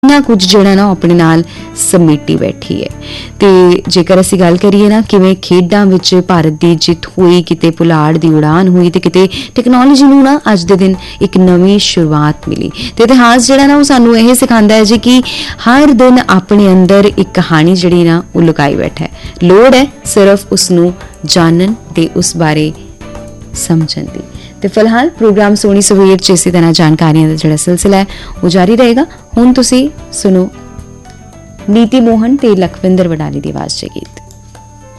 इन्ना कुछ जिहड़ा ना अपने नाल समेटी बैठी है। तो जेकर असीं गल करिए ना किवें खेडां विच भारत की जित हुई, किते पुलाड़ की उड़ान हुई, तो किते टैक्नोलॉजी नूं ना अज दे दिन एक नवीं शुरुआत मिली। तो इतिहास जिहड़ा ना वो सानूं यह सिखांदा है जी कि हर दिन अपने अंदर एक कहानी जिहड़ी ना वो लुकाई बैठा है। लोड़ है सिर्फ उसनूं जानन ते उस बारे समझण दी। तो फिलहाल प्रोग्राम सोहनी सवेर च इसी तरह जानकारियां का जिहड़ा सिलसिला है वो जारी रहेगा। हुण तुसीं सुनो नीति मोहन ते लखविंदर वडाली दी आवाज़ च गीत।